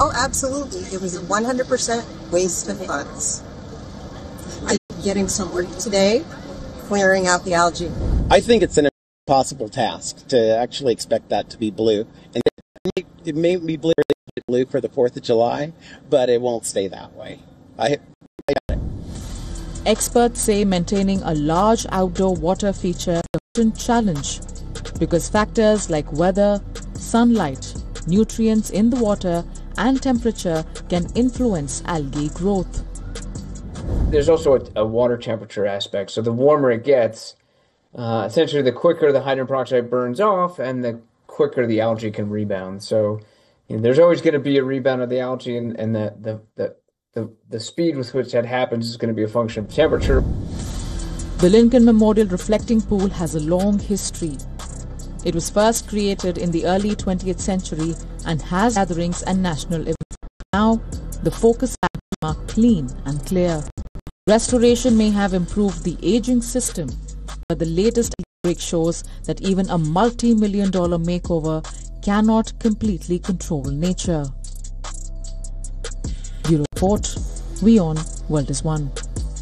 Oh, absolutely. It was 100% waste of funds. I'm getting some work today, clearing out the algae. I think it's an impossible task to actually expect that to be blue. And it may be blue for the 4th of July, but it won't stay that way. I got it. Experts say maintaining a large outdoor water feature is a different challenge because factors like weather, sunlight, nutrients in the water and temperature can influence algae growth. There's also a water temperature aspect. So the warmer it gets, essentially the quicker the hydrogen peroxide burns off and the quicker the algae can rebound. So there's always going to be a rebound of the algae, and the speed with which that happens is going to be a function of temperature. The Lincoln Memorial Reflecting Pool has a long history. It was first created in the early 20th century and has gatherings and national events. Now, the focus are clean and clear. Restoration may have improved the aging system, but the latest outbreak shows that even a multi-million-dollar makeover cannot completely control nature. Bureau Report, WION, World is One.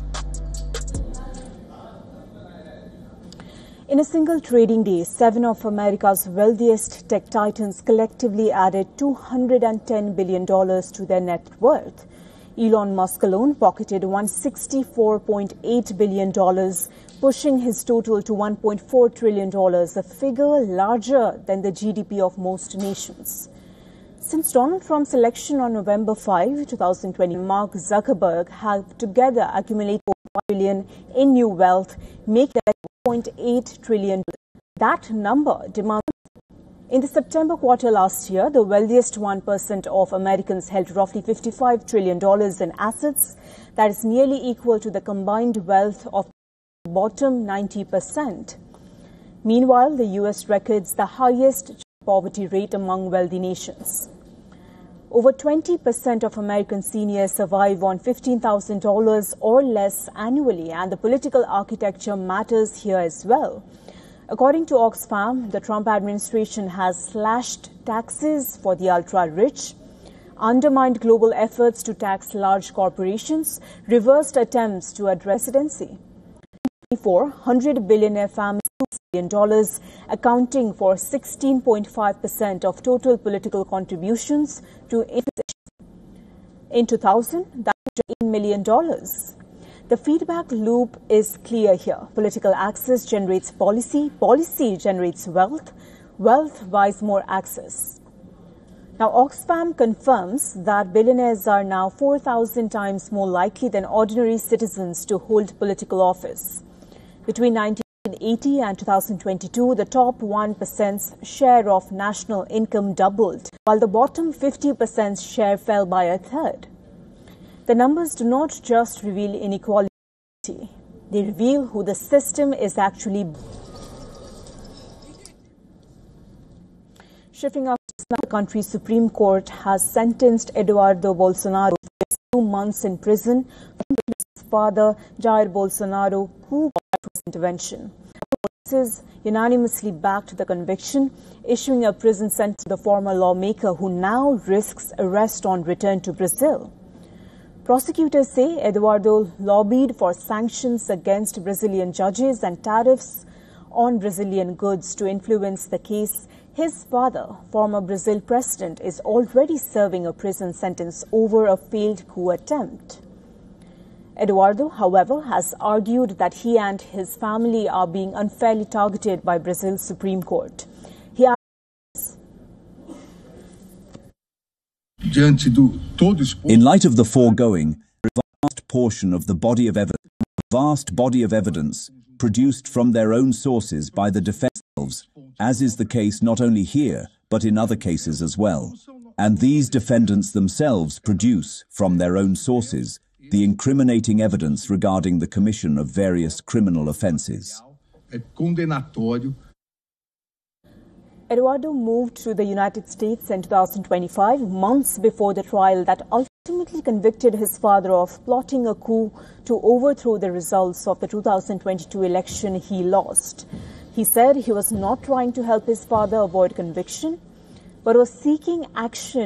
In a single trading day, 7 of America's wealthiest tech titans collectively added $210 billion to their net worth. Elon Musk alone pocketed $164.8 billion, pushing his total to $1.4 trillion, a figure larger than the GDP of most nations. Since Donald Trump's election on November 5, 2020, Mark Zuckerberg have together accumulated $1 trillion in new wealth, making it $1.8 trillion. That number demands. In the September quarter last year, the wealthiest 1% of Americans held roughly $55 trillion in assets. That is nearly equal to the combined wealth of the bottom 90%. Meanwhile, the U.S. records the highest poverty rate among wealthy nations. Over 20% of American seniors survive on $15,000 or less annually, and the political architecture matters here as well. According to Oxfam, the Trump administration has slashed taxes for the ultra-rich, undermined global efforts to tax large corporations, reversed attempts to address residency. In 100 billionaire families, $2 billion, accounting for 16.5% of total political contributions to inflation. In 2000, that was $8 million. The feedback loop is clear here. Political access generates policy, policy generates wealth, wealth buys more access. Now, Oxfam confirms that billionaires are now 4,000 times more likely than ordinary citizens to hold political office. Between 1980 and 2022, the top 1%'s share of national income doubled, while the bottom 50%'s share fell by a third. The numbers do not just reveal inequality, they reveal who the system is actually. Shifting up, the country's Supreme Court has sentenced Eduardo Bolsonaro to 2 months in prison for his father, Jair Bolsonaro, who fought for his intervention. Police unanimously backed the conviction, issuing a prison sentence to the former lawmaker who now risks arrest on return to Brazil. Prosecutors say Eduardo lobbied for sanctions against Brazilian judges and tariffs on Brazilian goods to influence the case. His father, former Brazil president, is already serving a prison sentence over a failed coup attempt. Eduardo, however, has argued that he and his family are being unfairly targeted by Brazil's Supreme Court. He In light of the foregoing, a vast portion of the vast body of evidence produced from their own sources by the defense themselves, as is the case not only here, but in other cases as well. And these defendants themselves produce, from their own sources, the incriminating evidence regarding the commission of various criminal offenses. Eduardo moved to the United States in 2025, months before the trial that ultimately convicted his father of plotting a coup to overthrow the results of the 2022 election he lost. He said he was not trying to help his father avoid conviction, but was seeking action